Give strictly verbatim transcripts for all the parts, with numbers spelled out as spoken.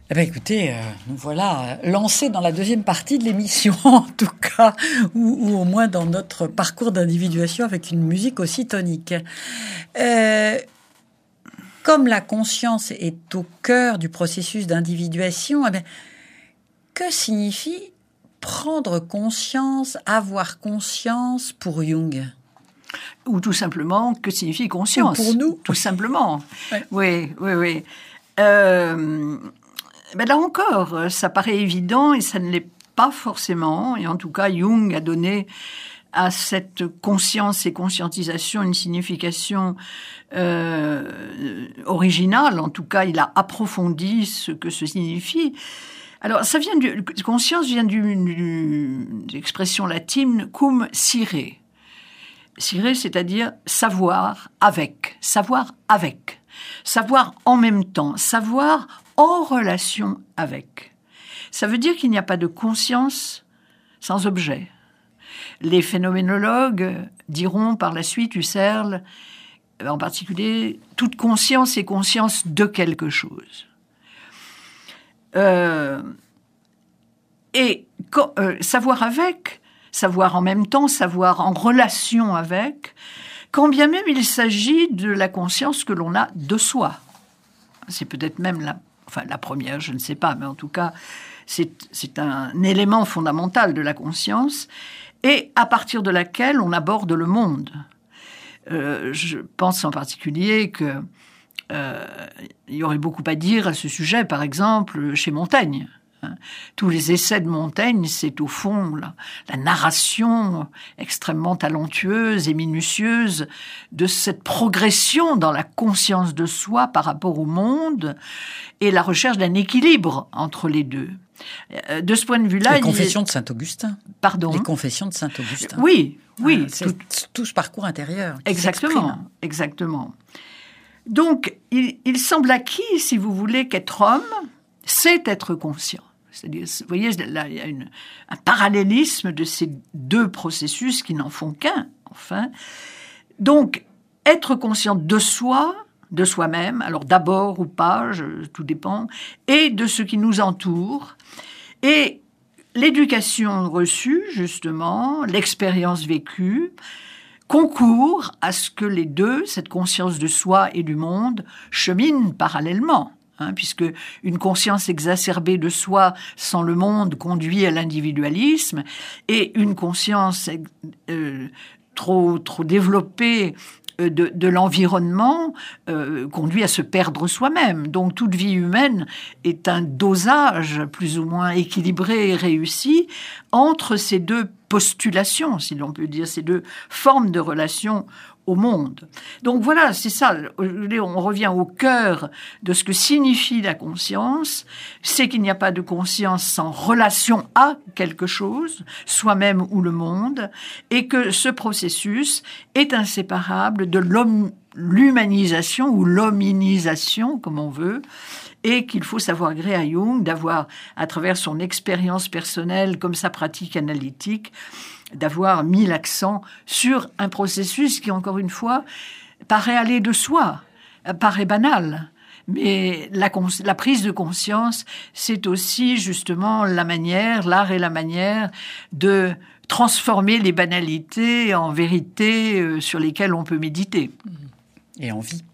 Eh bien, écoutez, euh, nous voilà lancés dans la deuxième partie de l'émission, en tout cas, ou, ou au moins dans notre parcours d'individuation avec une musique aussi tonique. Euh, comme la conscience est au cœur du processus d'individuation, eh bien, que signifie prendre conscience, avoir conscience pour Jung ? Ou tout simplement, que signifie conscience ? Ou pour nous ? Tout simplement. Ouais. Oui, oui, oui. Euh... Ben là encore, ça paraît évident et ça ne l'est pas forcément. Et en tout cas, Jung a donné à cette conscience et conscientisation une signification euh, originale. En tout cas, il a approfondi ce que ce signifie. Alors, ça vient du, conscience vient du, du, de l'expression latine cum sire. Sire, c'est-à-dire savoir avec, savoir avec, savoir en même temps, savoir en relation avec. Ça veut dire qu'il n'y a pas de conscience sans objet. Les phénoménologues diront par la suite, Husserl, en particulier, toute conscience est conscience de quelque chose. Euh, et euh, savoir avec, savoir en même temps, savoir en relation avec, quand bien même il s'agit de la conscience que l'on a de soi. C'est peut-être même la Enfin, la première, je ne sais pas, mais en tout cas, c'est, c'est un élément fondamental de la conscience et à partir de laquelle on aborde le monde. Euh, je pense en particulier que euh, il y aurait beaucoup à dire à ce sujet, par exemple, chez Montaigne. Hein. Tous les essais de Montaigne, c'est au fond la, la narration extrêmement talentueuse et minutieuse de cette progression dans la conscience de soi par rapport au monde et la recherche d'un équilibre entre les deux. De ce point de vue-là... Les confessions il... de Saint-Augustin. Pardon ? Les confessions de Saint-Augustin. Oui, oui. Ah, c'est tout, tout ce parcours intérieur. Exactement, exactement. Donc, il, il semble acquis, si vous voulez, qu'être homme, c'est être conscient. C'est-à-dire, vous voyez, là, il y a une, un parallélisme de ces deux processus qui n'en font qu'un, enfin. Donc, être conscient de soi, de soi-même, alors d'abord ou pas, je, tout dépend, et de ce qui nous entoure. Et l'éducation reçue, justement, l'expérience vécue, concourt à ce que les deux, cette conscience de soi et du monde, cheminent parallèlement. Hein, puisque une conscience exacerbée de soi sans le monde conduit à l'individualisme, et une conscience euh, trop, trop développée de, de l'environnement euh, conduit à se perdre soi-même. Donc toute vie humaine est un dosage plus ou moins équilibré et réussi entre ces deux postulations, si l'on peut dire, ces deux formes de relations au monde. Donc voilà, c'est ça, on revient au cœur de ce que signifie la conscience, c'est qu'il n'y a pas de conscience sans relation à quelque chose, soi-même ou le monde, et que ce processus est inséparable de l'hom- l'humanisation ou l'hominisation, comme on veut, et qu'il faut savoir gré à Jung d'avoir, à travers son expérience personnelle comme sa pratique analytique, d'avoir mis l'accent sur un processus qui, encore une fois, paraît aller de soi, paraît banal. Mais la, cons- la prise de conscience, c'est aussi justement la manière, l'art et la manière de transformer les banalités en vérités euh, sur lesquelles on peut méditer. Et en vie.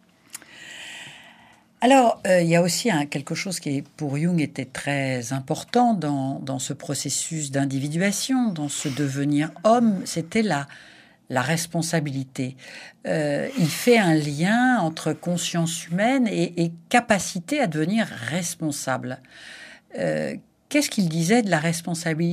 Alors, euh, il y a aussi un, quelque chose qui, pour Jung, était très important dans, dans ce processus d'individuation, dans ce devenir homme, c'était la, la responsabilité. Euh, il fait un lien entre conscience humaine et, et capacité à devenir responsable. Euh, qu'est-ce qu'il disait de la responsabilité ?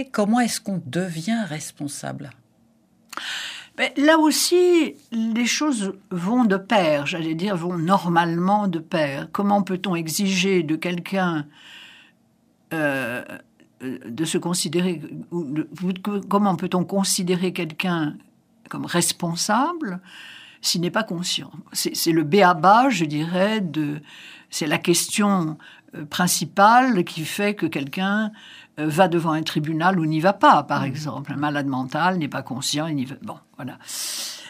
Comment est-ce qu'on devient responsable ? Mais là aussi, les choses vont de pair, j'allais dire, vont normalement de pair. Comment peut-on exiger de quelqu'un euh, de se considérer... Ou de, comment peut-on considérer quelqu'un comme responsable s'il n'est pas conscient ? C'est, c'est le b.a.-ba, je dirais, de, c'est la question principale qui fait que quelqu'un va devant un tribunal ou n'y va pas, par exemple. Un malade mental n'est pas conscient, il n'y va... Bon, voilà.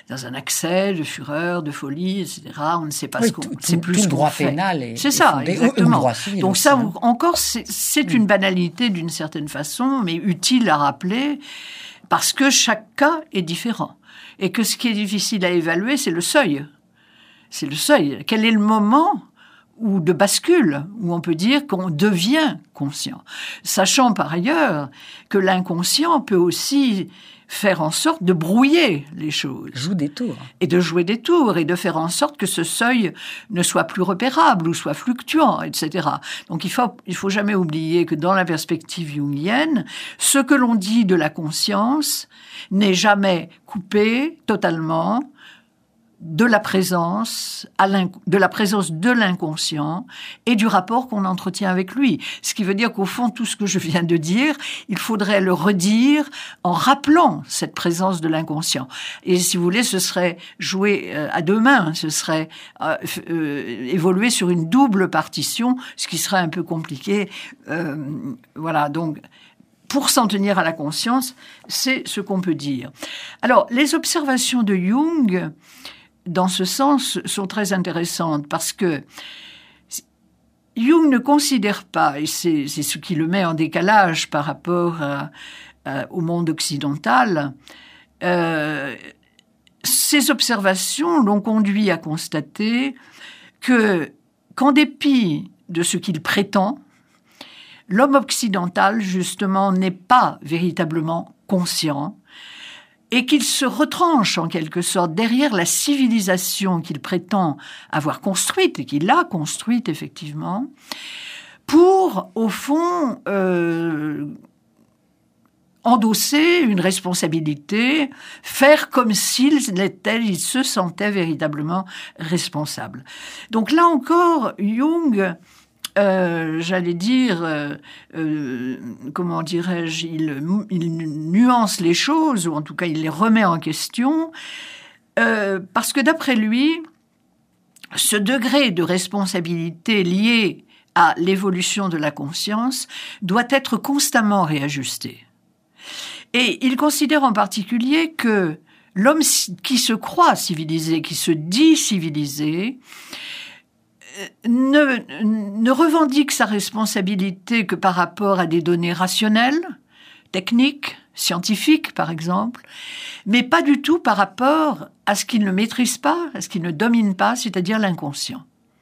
dans un accès de fureur, de folie, et cetera. On ne sait pas oui, ce qu'on, tout, c'est plus tout ce le droit qu'on fait. pénal est, c'est est ça, fondé, exactement. Ou, ou le droit civil Donc aussi, ça, hein. encore, c'est, c'est une banalité d'une certaine façon, mais utile à rappeler, parce que chaque cas est différent. Et que ce qui est difficile à évaluer, c'est le seuil. C'est le seuil. Quel est le moment ou de bascule, où on peut dire qu'on devient conscient. Sachant par ailleurs que l'inconscient peut aussi faire en sorte de brouiller les choses. Joue des tours. Et de jouer des tours, et de faire en sorte que ce seuil ne soit plus repérable ou soit fluctuant, et cetera. Donc il faut, il faut jamais oublier que dans la perspective jungienne, ce que l'on dit de la conscience n'est jamais coupé totalement de la présence, à de la présence de l'inconscient et du rapport qu'on entretient avec lui. Ce qui veut dire qu'au fond, tout ce que je viens de dire, il faudrait le redire en rappelant cette présence de l'inconscient. Et si vous voulez, ce serait jouer euh, à deux mains, ce serait euh, euh, évoluer sur une double partition, ce qui serait un peu compliqué. Euh, voilà, donc... Pour s'en tenir à la conscience, c'est ce qu'on peut dire. Alors, les observations de Jung, dans ce sens, sont très intéressantes parce que Jung ne considère pas, et c'est, c'est ce qui le met en décalage par rapport à, à, au monde occidental, euh, ces observations l'ont conduit à constater que, qu'en dépit de ce qu'il prétend, l'homme occidental, justement, n'est pas véritablement conscient et qu'il se retranche, en quelque sorte, derrière la civilisation qu'il prétend avoir construite, et qu'il a construite, effectivement, pour, au fond, euh, endosser une responsabilité, faire comme s'il était, il se sentait véritablement responsable. Donc là encore, Jung... Euh, j'allais dire, euh, euh, comment dirais-je, il, il nuance les choses, ou en tout cas il les remet en question, euh, parce que d'après lui, ce degré de responsabilité lié à l'évolution de la conscience doit être constamment réajusté. Et il considère en particulier que l'homme qui se croit civilisé, qui se dit civilisé, Ne, ne revendique sa responsabilité que par rapport à des données rationnelles, techniques, scientifiques par exemple, mais pas du tout par rapport à ce qu'il ne maîtrise pas, à ce qu'il ne domine pas, c'est-à-dire l'inconscient.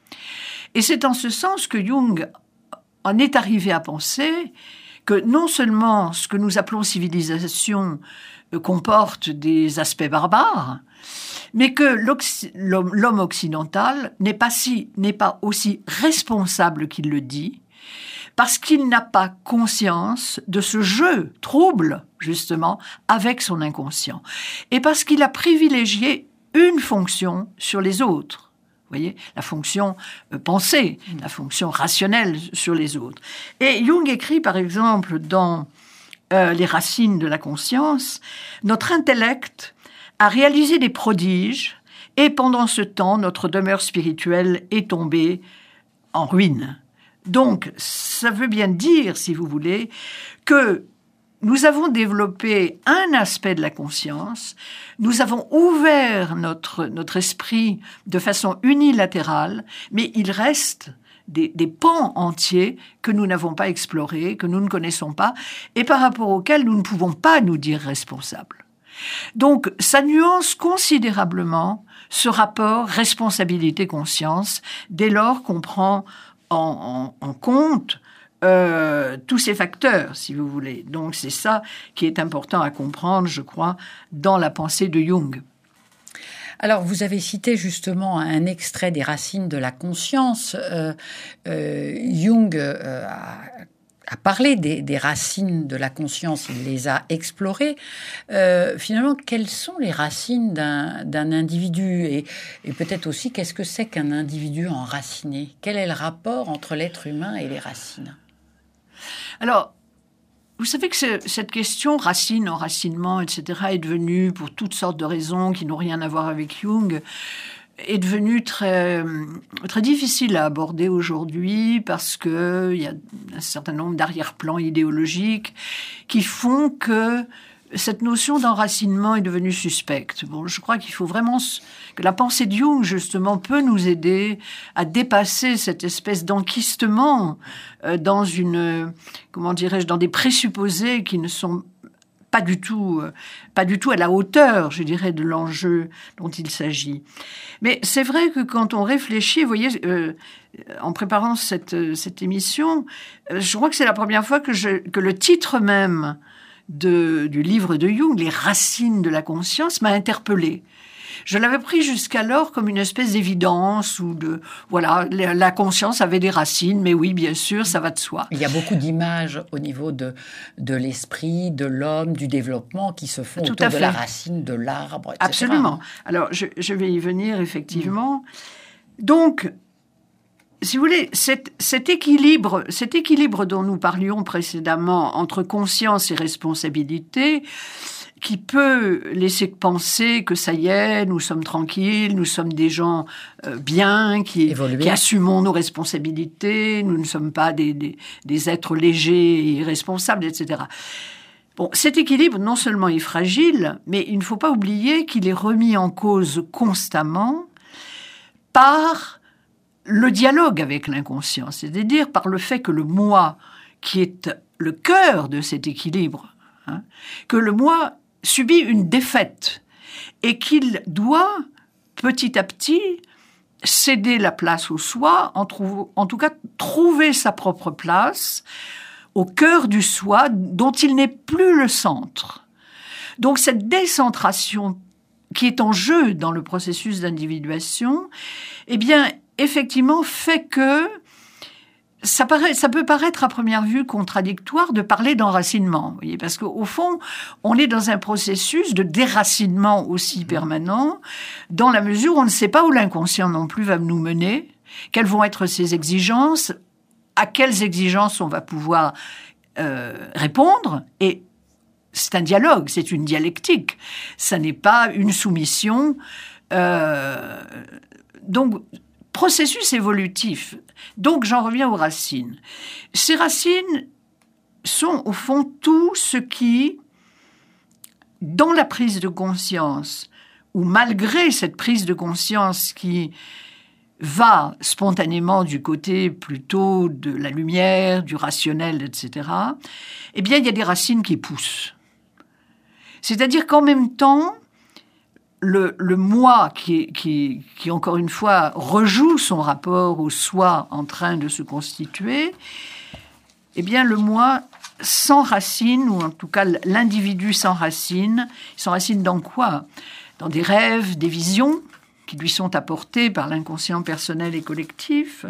Et c'est en ce sens que Jung en est arrivé à penser que non seulement ce que nous appelons civilisation comporte des aspects barbares, mais que l'homme, l'homme occidental n'est pas, si, n'est pas aussi responsable qu'il le dit, parce qu'il n'a pas conscience de ce jeu trouble, justement, avec son inconscient, et parce qu'il a privilégié une fonction sur les autres. Vous voyez, la fonction euh, pensée, la fonction rationnelle sur les autres. Et Jung écrit, par exemple, dans euh, Les racines de la conscience, « Notre intellect a réalisé des prodiges, et pendant ce temps, notre demeure spirituelle est tombée en ruine. » Donc, ça veut bien dire, si vous voulez, que nous avons développé un aspect de la conscience, nous avons ouvert notre, notre esprit de façon unilatérale, mais il reste des, des pans entiers que nous n'avons pas explorés, que nous ne connaissons pas, et par rapport auxquels nous ne pouvons pas nous dire responsables. Donc, ça nuance considérablement ce rapport responsabilité-conscience dès lors qu'on prend en, en, en compte euh, tous ces facteurs, si vous voulez. Donc, c'est ça qui est important à comprendre, je crois, dans la pensée de Jung. Alors, vous avez cité justement un extrait des Racines de la conscience. Euh, euh, Jung euh, a a parlé des, des racines de la conscience, il les a explorées. Euh, finalement, quelles sont les racines d'un, d'un individu et, et peut-être aussi, qu'est-ce que c'est qu'un individu enraciné ? Quel est le rapport entre l'être humain et les racines ? Alors, vous savez que c'est, cette question, racine, enracinement, et cetera, est devenue, pour toutes sortes de raisons qui n'ont rien à voir avec Jung, est devenu très, très difficile à aborder aujourd'hui parce qu'il y a un certain nombre d'arrière-plans idéologiques qui font que cette notion d'enracinement est devenue suspecte. Bon, je crois qu'il faut vraiment que la pensée de Jung, justement, peut nous aider à dépasser cette espèce d'enquistement euh, dans une, comment dirais-je, dans des présupposés qui ne sont pas du tout, euh, pas du tout à la hauteur, je dirais, de l'enjeu dont il s'agit. Mais c'est vrai que quand on réfléchit, vous voyez, euh, en préparant cette, cette émission, euh, je crois que c'est la première fois que, je, que le titre même de, du livre de Jung, Les racines de la conscience, m'a interpellée. Je l'avais pris jusqu'alors comme une espèce d'évidence ou de, voilà, la conscience avait des racines, mais oui, bien sûr, ça va de soi. Il y a beaucoup d'images au niveau de, de l'esprit, de l'homme, du développement qui se font Tout autour à de fait. la racine, de l'arbre, et cetera. Absolument. Alors, je, je vais y venir, effectivement. Mmh. Donc, si vous voulez, cet, cet équilibre, cet équilibre dont nous parlions précédemment entre conscience et responsabilité, qui peut laisser penser que ça y est, nous sommes tranquilles, nous sommes des gens euh, bien, qui, qui assumons nos responsabilités, nous ne sommes pas des, des, des êtres légers et irresponsables, et cetera. Bon, cet équilibre, non seulement est fragile, mais il ne faut pas oublier qu'il est remis en cause constamment par le dialogue avec l'inconscient, c'est-à-dire par le fait que le moi, qui est le cœur de cet équilibre, hein, que le moi subit une défaite et qu'il doit, petit à petit, céder la place au soi, en, trou- en tout cas trouver sa propre place au cœur du soi dont il n'est plus le centre. Donc cette décentration qui est en jeu dans le processus d'individuation, eh bien, effectivement, fait que Ça, paraît, ça peut paraître à première vue contradictoire de parler d'enracinement, vous voyez, parce qu'au fond, on est dans un processus de déracinement aussi permanent, dans la mesure où on ne sait pas où l'inconscient non plus va nous mener, quelles vont être ses exigences, à quelles exigences on va pouvoir euh, répondre, et c'est un dialogue, c'est une dialectique, ça n'est pas une soumission. Euh, donc, processus évolutif. Donc, j'en reviens aux racines. Ces racines sont, au fond, tout ce qui, dans la prise de conscience, ou malgré cette prise de conscience qui va spontanément du côté plutôt de la lumière, du rationnel, et cetera, eh bien, il y a des racines qui poussent. C'est-à-dire qu'en même temps, Le, le moi qui, qui, qui, encore une fois, rejoue son rapport au soi en train de se constituer, eh bien, le moi s'enracine, ou en tout cas, l'individu s'enracine. Il s'enracine dans quoi ? Dans des rêves, des visions qui lui sont apportées par l'inconscient personnel et collectif.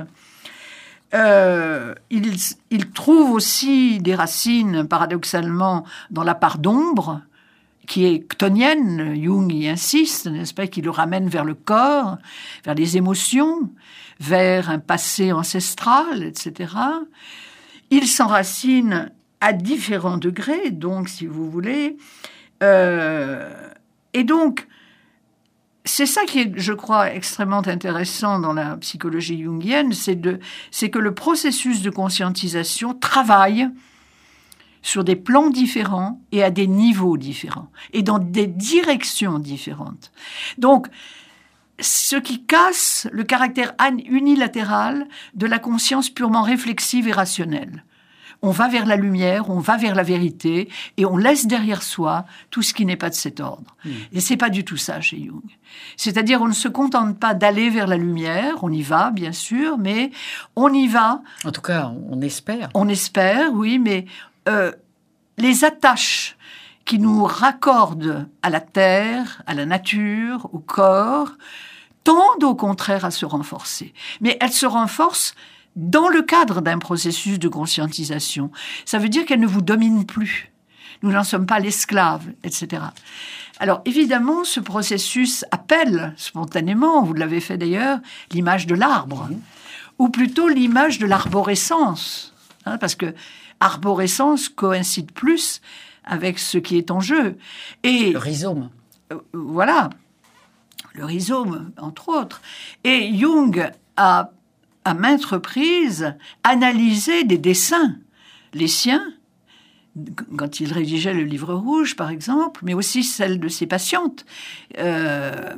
Euh, il, il trouve aussi des racines, paradoxalement, dans la part d'ombre, qui est chtonienne, Jung y insiste, n'est-ce pas, qui le ramène vers le corps, vers les émotions, vers un passé ancestral, et cetera. Il s'enracine à différents degrés, donc, si vous voulez. Euh, et donc, c'est ça qui est, je crois, extrêmement intéressant dans la psychologie jungienne, c'est, de, c'est que le processus de conscientisation travaille sur des plans différents et à des niveaux différents, et dans des directions différentes. Donc, ce qui casse le caractère unilatéral de la conscience purement réflexive et rationnelle. On va vers la lumière, on va vers la vérité, et on laisse derrière soi tout ce qui n'est pas de cet ordre. Mmh. Et c'est pas du tout ça chez Jung. C'est-à-dire, on ne se contente pas d'aller vers la lumière, on y va, bien sûr, mais on y va... En tout cas, on espère. On espère, oui, mais... Euh, les attaches qui nous raccordent à la terre, à la nature, au corps, tendent au contraire à se renforcer. Mais elles se renforcent dans le cadre d'un processus de conscientisation. Ça veut dire qu'elles ne vous dominent plus. Nous n'en sommes pas l'esclave, et cetera. Alors, évidemment, ce processus appelle spontanément, vous l'avez fait d'ailleurs, l'image de l'arbre, mmh. ou plutôt l'image de l'arborescence, hein, parce que arborescence coïncide plus avec ce qui est en jeu. Et le rhizome. Euh, voilà, le rhizome, entre autres. Et Jung a, à maintes reprises, analysé des dessins, les siens, quand il rédigeait le livre rouge, par exemple, mais aussi celle de ses patientes. Euh,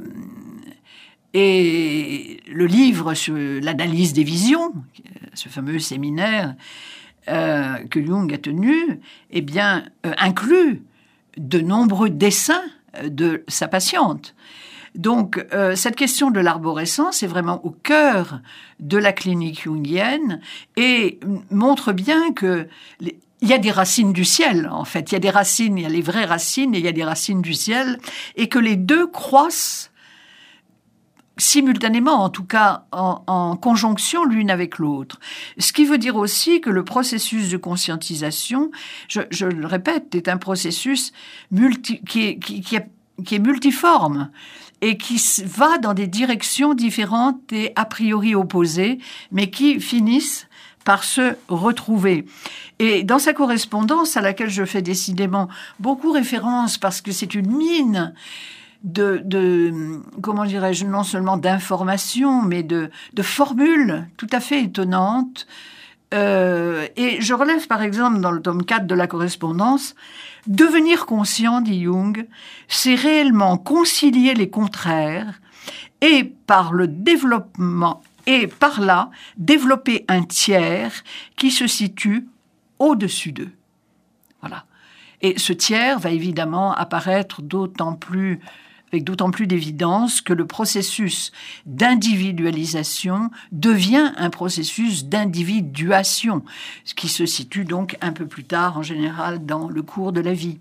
et le livre sur l'analyse des visions, ce fameux séminaire euh, que Jung a tenu, eh bien, euh, inclut de nombreux dessins de sa patiente. Donc, euh, cette question de l'arborescence est vraiment au cœur de la clinique jungienne et montre bien que les, il y a des racines du ciel, en fait. Il y a des racines, il y a les vraies racines et il y a des racines du ciel, et que les deux croissent simultanément, en tout cas en, en conjonction l'une avec l'autre. Ce qui veut dire aussi que le processus de conscientisation, je, je le répète, est un processus multi, qui, est, qui, qui, est, qui est multiforme et qui va dans des directions différentes et a priori opposées, mais qui finissent par se retrouver. Et dans sa correspondance, à laquelle je fais décidément beaucoup référence, parce que c'est une mine de, de comment dirais-je, non seulement d'informations, mais de, de formules tout à fait étonnantes. Euh, et je relève par exemple dans le tome quatre de la correspondance, « Devenir conscient, dit Jung, c'est réellement concilier les contraires et par le développement et par là développer un tiers qui se situe au-dessus d'eux. » Voilà. Et ce tiers va évidemment apparaître d'autant plus, avec d'autant plus d'évidence que le processus d'individualisation devient un processus d'individuation, ce qui se situe donc un peu plus tard, en général, dans le cours de la vie.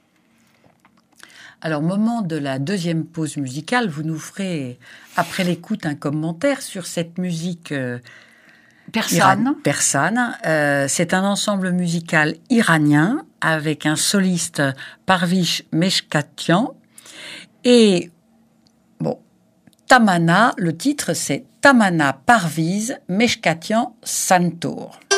Alors, au moment de la deuxième pause musicale, vous nous ferez, après l'écoute, un commentaire sur cette musique euh, persane. persane. Euh, c'est un ensemble musical iranien avec un soliste, Parviz Meshkatian. Et, bon, Tamana, le titre, c'est Tamana Parviz Meshkatian Santour.